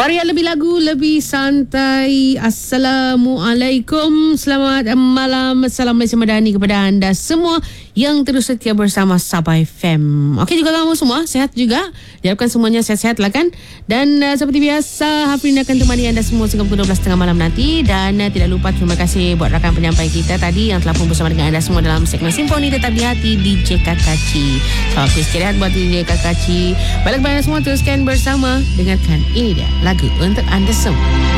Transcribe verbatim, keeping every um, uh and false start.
Waria lebih lagu, lebih santai. Assalamualaikum. Selamat malam. Assalamualaikum Madani kepada anda semua yang terus setia bersama Sabah F M. Okey juga kamu semua, sehat juga. Diharapkan semuanya sehat-sehat lah kan. Dan uh, seperti biasa, Hafrin akan temani anda semua sehingga pukul dua belas tiga puluh malam nanti. Dan uh, tidak lupa terima kasih buat rakan penyampai kita tadi yang telah pun bersama dengan anda semua dalam segmen Simfoni Tetap di Hati, D J Kakaci. Salam istirahat buat D J Kakaci. Balik kepada anda semua, teruskan bersama. Dengarkan, ini dia lagu untuk anda semua.